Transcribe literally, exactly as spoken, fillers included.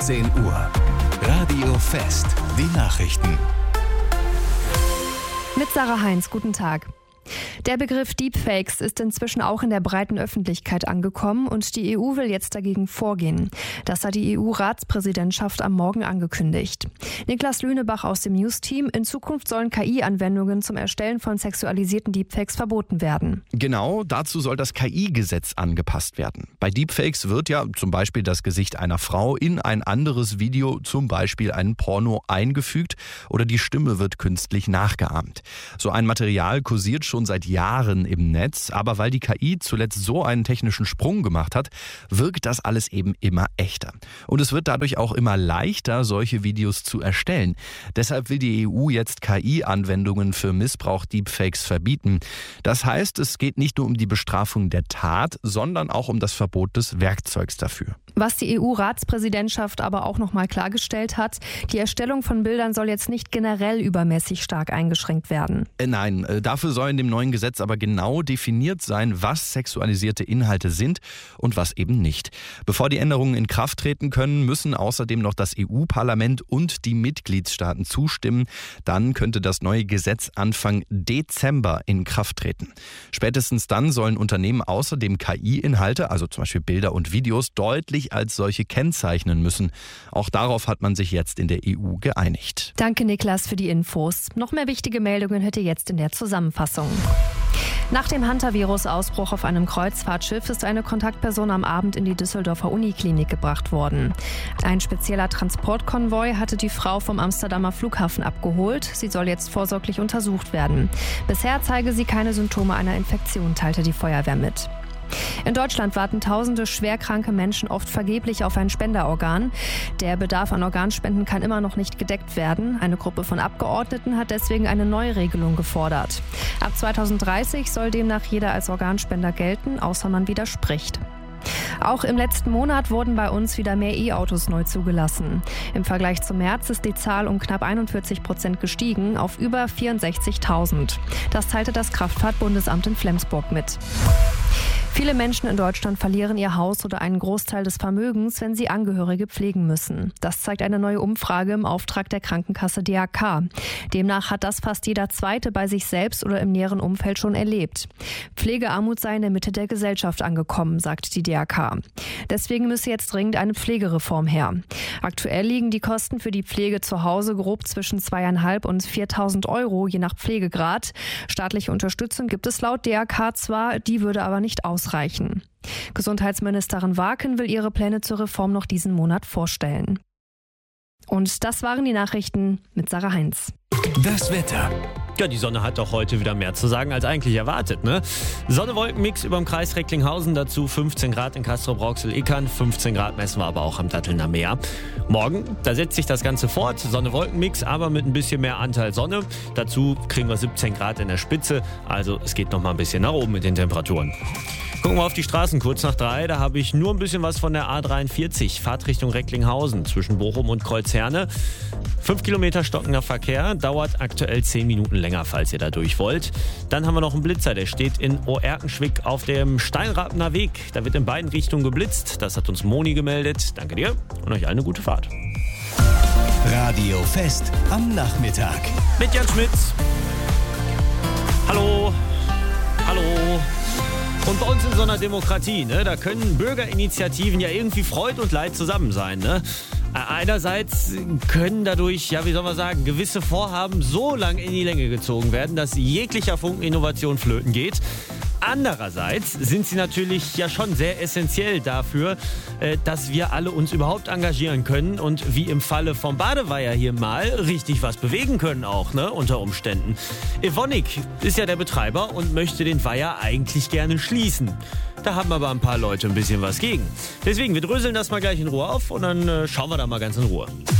sechzehn Uhr. Radio Fest, die Nachrichten. Mit Sarah Heinz, guten Tag. Der Begriff Deepfakes ist inzwischen auch in der breiten Öffentlichkeit angekommen und die E U will jetzt dagegen vorgehen. Das hat die E U-Ratspräsidentschaft am Morgen angekündigt. Niklas Lünebach aus dem News-Team: In Zukunft sollen K I-Anwendungen zum Erstellen von sexualisierten Deepfakes verboten werden. Genau, dazu soll das K I-Gesetz angepasst werden. Bei Deepfakes wird ja zum Beispiel das Gesicht einer Frau in ein anderes Video, zum Beispiel ein Porno, eingefügt oder die Stimme wird künstlich nachgeahmt. So ein Material kursiert schon seit Jahren im Netz, aber weil die K I zuletzt so einen technischen Sprung gemacht hat, wirkt das alles eben immer echter. Und es wird dadurch auch immer leichter, solche Videos zu erstellen. Deshalb will die E U jetzt K I-Anwendungen für Missbrauch-Deepfakes verbieten. Das heißt, es geht nicht nur um die Bestrafung der Tat, sondern auch um das Verbot des Werkzeugs dafür. Was die E U-Ratspräsidentschaft aber auch noch mal klargestellt hat: Die Erstellung von Bildern soll jetzt nicht generell übermäßig stark eingeschränkt werden. Äh, nein, äh, dafür soll in dem neuen Gesetz aber genau definiert sein, was sexualisierte Inhalte sind und was eben nicht. Bevor die Änderungen in Kraft treten können, müssen außerdem noch das E U-Parlament und die Mitgliedstaaten zustimmen. Dann könnte das neue Gesetz Anfang Dezember in Kraft treten. Spätestens dann sollen Unternehmen außerdem K I-Inhalte, also zum Beispiel Bilder und Videos, deutlich als solche kennzeichnen müssen. Auch darauf hat man sich jetzt in der E U geeinigt. Danke, Niklas, für die Infos. Noch mehr wichtige Meldungen hört ihr jetzt in der Zusammenfassung. Nach dem Hantavirus-Ausbruch auf einem Kreuzfahrtschiff ist eine Kontaktperson am Abend in die Düsseldorfer Uniklinik gebracht worden. Ein spezieller Transportkonvoi hatte die Frau vom Amsterdamer Flughafen abgeholt. Sie soll jetzt vorsorglich untersucht werden. Bisher zeige sie keine Symptome einer Infektion, teilte die Feuerwehr mit. In Deutschland warten tausende schwerkranke Menschen oft vergeblich auf ein Spenderorgan. Der Bedarf an Organspenden kann immer noch nicht gedeckt werden. Eine Gruppe von Abgeordneten hat deswegen eine Neuregelung gefordert. Ab zweitausenddreißig soll demnach jeder als Organspender gelten, außer man widerspricht. Auch im letzten Monat wurden bei uns wieder mehr E-Autos neu zugelassen. Im Vergleich zum März ist die Zahl um knapp einundvierzig Prozent gestiegen auf über vierundsechzigtausend. Das teilte das Kraftfahrtbundesamt in Flensburg mit. Viele Menschen in Deutschland verlieren ihr Haus oder einen Großteil des Vermögens, wenn sie Angehörige pflegen müssen. Das zeigt eine neue Umfrage im Auftrag der Krankenkasse D R K. Demnach hat das fast jeder Zweite bei sich selbst oder im näheren Umfeld schon erlebt. Pflegearmut sei in der Mitte der Gesellschaft angekommen, sagt die D R K. Deswegen müsse jetzt dringend eine Pflegereform her. Aktuell liegen die Kosten für die Pflege zu Hause grob zwischen zweieinhalb und viertausend Euro, je nach Pflegegrad. Staatliche Unterstützung gibt es laut D R K zwar, die würde aber nicht ausreichen. Gesundheitsministerin Waken will ihre Pläne zur Reform noch diesen Monat vorstellen. Und das waren die Nachrichten mit Sarah Heinz. Das Wetter. Ja, die Sonne hat doch heute wieder mehr zu sagen als eigentlich erwartet, ne? Sonne-Wolken-Mix über dem Kreis Recklinghausen, dazu fünfzehn Grad in Castrop-Rauxel-Ickern, fünfzehn Grad messen wir aber auch am Dattelner Meer. Morgen, da setzt sich das Ganze fort, Sonne-Wolken-Mix, aber mit ein bisschen mehr Anteil Sonne. Dazu kriegen wir siebzehn Grad in der Spitze, also es geht noch mal ein bisschen nach oben mit den Temperaturen. Gucken wir auf die Straßen, kurz nach drei, da habe ich nur ein bisschen was von der A dreiundvierzig, Fahrtrichtung Recklinghausen zwischen Bochum und Kreuzherne. Fünf Kilometer stockender Verkehr, dauert aktuell zehn Minuten länger, falls ihr da durch wollt. Dann haben wir noch einen Blitzer, der steht in Oerkenschwick auf dem Steinrapener Weg. Da wird in beiden Richtungen geblitzt, das hat uns Moni gemeldet. Danke dir und euch allen eine gute Fahrt. Radio Fest am Nachmittag. Mit Jan Schmitz. Hallo. Hallo. Und bei uns in so einer Demokratie, ne, da können Bürgerinitiativen ja irgendwie Freud und Leid zusammen sein, ne? Einerseits können dadurch, ja, wie soll man sagen, gewisse Vorhaben so lang in die Länge gezogen werden, dass jeglicher Funken Innovation flöten geht. Andererseits sind sie natürlich ja schon sehr essentiell dafür, dass wir alle uns überhaupt engagieren können und wie im Falle vom Badeweiher hier mal richtig was bewegen können auch, ne, unter Umständen. Evonik ist ja der Betreiber und möchte den Weiher eigentlich gerne schließen. Da haben aber ein paar Leute ein bisschen was gegen. Deswegen, wir dröseln das mal gleich in Ruhe auf und dann äh, schauen wir da mal ganz in Ruhe.